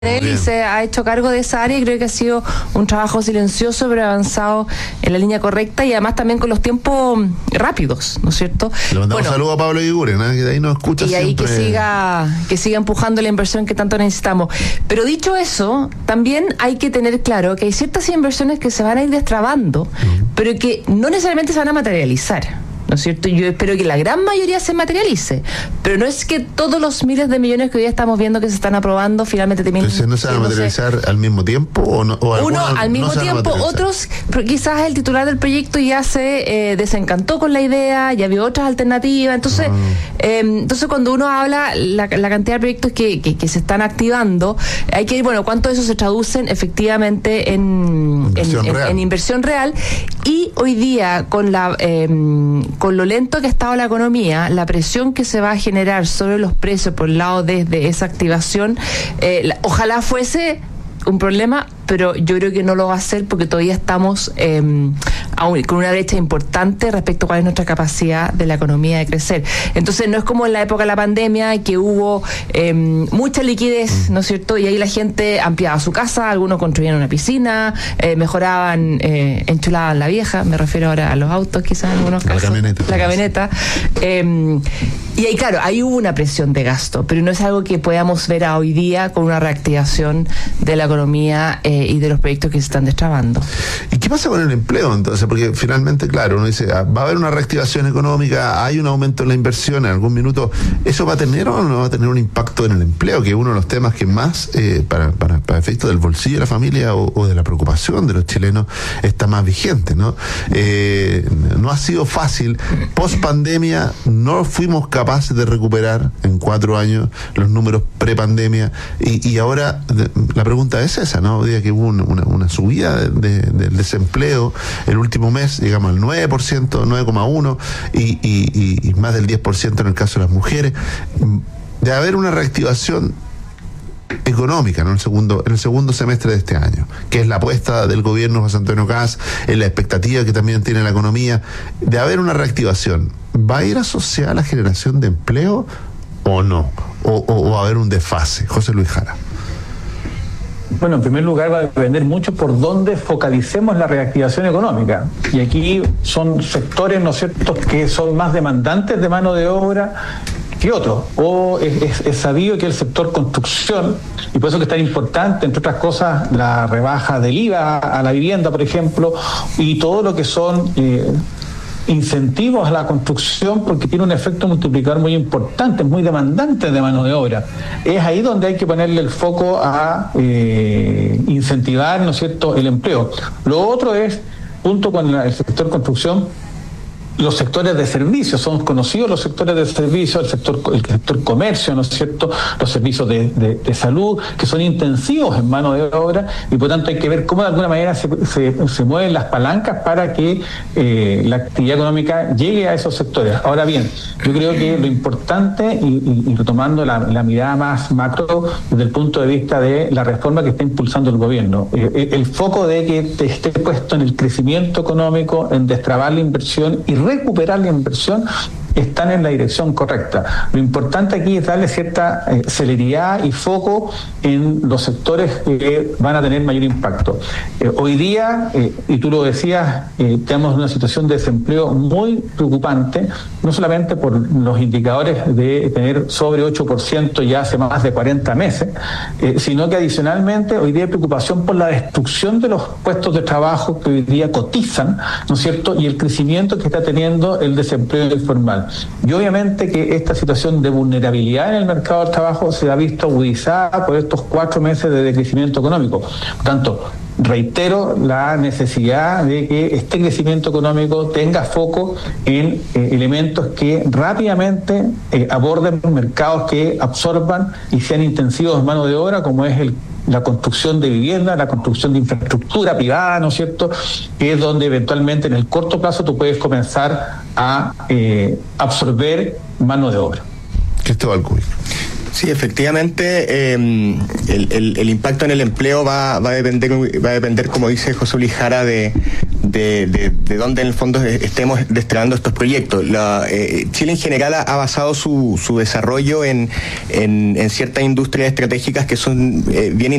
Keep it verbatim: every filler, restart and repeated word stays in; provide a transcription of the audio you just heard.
él y se ha hecho cargo de esa área y creo que ha sido un trabajo silencioso pero avanzado en la línea correcta y además también con los tiempos rápidos, ¿no es cierto? Le mandamos bueno, saludos a Pablo Iguren, ¿eh? Que de ahí nos escucha y siempre. ahí que siga, que siga empujando la inversión que tanto necesitamos. Pero dicho eso, también hay que tener claro que hay ciertas inversiones que se van a ir destrabando, uh-huh. pero que no necesariamente se van a materializar, ¿no es cierto? Yo espero que la gran mayoría se materialice, pero no es que todos los miles de millones que hoy estamos viendo que se están aprobando finalmente terminen. Entonces, ¿no se van a materializar al mismo tiempo? ¿O no, o Uno al mismo no tiempo, otros, quizás el titular del proyecto ya se eh, desencantó con la idea, ya vio otras alternativas, entonces ah. eh, entonces cuando uno habla la, la cantidad de proyectos que, que, que se están activando, hay que ir, bueno, cuánto de eso se traducen efectivamente en inversión, en, en, en inversión real, y hoy día con la eh, con lo lento que ha estado la economía, la presión que se va a generar sobre los precios por el lado de, de esa activación, eh, la, ojalá fuese un problema, pero yo creo que no lo va a ser porque todavía estamos eh, aún con una brecha importante respecto a cuál es nuestra capacidad de la economía de crecer. Entonces no es como en la época de la pandemia que hubo eh, mucha liquidez, ¿no es cierto? Y ahí la gente ampliaba su casa, algunos construían una piscina, eh, mejoraban, eh, enchulaban la vieja, me refiero ahora a los autos quizás en algunos casos. La camioneta. La camioneta. Eh, y ahí claro, ahí hubo una presión de gasto, pero no es algo que podamos ver a hoy día con una reactivación de la economía eh, y de los proyectos que se están destrabando. ¿Y qué pasa con el empleo entonces? Porque finalmente, claro, uno dice, ah, va a haber una reactivación económica, hay un aumento en la inversión en algún minuto, ¿eso va a tener o no va a tener un impacto en el empleo? Que es uno de los temas que más, eh, para, para, para efecto del bolsillo de la familia o, o de la preocupación de los chilenos, está más vigente, ¿no? Eh, no ha sido fácil. Post pandemia no fuimos capaces de recuperar en cuatro años los números pre-pandemia y, y ahora de, la pregunta es esa, ¿no? Día que hubo una, una, una subida de, de, del desempleo el último mes, llegamos al nueve por ciento, nueve coma uno por ciento y, y, y, y más del diez por ciento en el caso de las mujeres. De haber una reactivación económica, ¿no? En el segundo, en el segundo semestre de este año, que es la apuesta del gobierno José Antonio Kast, es la expectativa que también tiene la economía, de haber una reactivación, ¿va a ir asociada a la generación de empleo o no? O, o, o va a haber un desfase? José Luis Jara. Bueno, en primer lugar va a depender mucho por dónde focalicemos la reactivación económica. Y aquí son sectores, ¿no es cierto?, que son más demandantes de mano de obra que otros. O es, es, es sabido que el sector construcción, y por eso que es tan importante, entre otras cosas, la rebaja del I V A a la vivienda, por ejemplo, y todo lo que son Eh, incentivos a la construcción, porque tiene un efecto multiplicador muy importante, muy demandante de mano de obra. Es ahí donde hay que ponerle el foco a eh, incentivar, ¿no es cierto?, el empleo. Lo otro es, junto con el sector construcción, los sectores de servicios, son conocidos los sectores de servicios, el sector el sector comercio, ¿no es cierto?, los servicios de, de, de salud, que son intensivos en mano de obra, y por tanto hay que ver cómo de alguna manera se, se, se mueven las palancas para que eh, la actividad económica llegue a esos sectores. Ahora bien, yo creo que lo importante, y, y, y retomando la, la mirada más macro desde el punto de vista de la reforma que está impulsando el gobierno, eh, el foco de que esté puesto en el crecimiento económico, en destrabar la inversión y recuperar la inversión, están en la dirección correcta. Lo importante aquí es darle cierta eh, celeridad y foco en los sectores que van a tener mayor impacto. Eh, hoy día, eh, y tú lo decías, eh, tenemos una situación de desempleo muy preocupante, no solamente por los indicadores de tener sobre ocho por ciento ya hace más de cuarenta meses, eh, sino que adicionalmente hoy día hay preocupación por la destrucción de los puestos de trabajo que hoy día cotizan, ¿no es cierto?, y el crecimiento que está teniendo el desempleo informal. Y obviamente que esta situación de vulnerabilidad en el mercado del trabajo se ha visto agudizada por estos cuatro meses de decrecimiento económico. Por tanto, reitero la necesidad de que este crecimiento económico tenga foco en eh, elementos que rápidamente eh, aborden mercados que absorban y sean intensivos en mano de obra, como es el la construcción de vivienda, la construcción de infraestructura privada, ¿no es cierto?, que es donde eventualmente en el corto plazo tú puedes comenzar a eh, absorber mano de obra. Cristóbal Cuy. Sí, efectivamente, eh, el, el, el impacto en el empleo va, va a depender, va a depender, como dice José Luis Jara, de, de, de, de dónde en el fondo estemos desplegando estos proyectos. La, eh, Chile en general ha, ha basado su, su desarrollo en, en, en ciertas industrias estratégicas que son eh, bien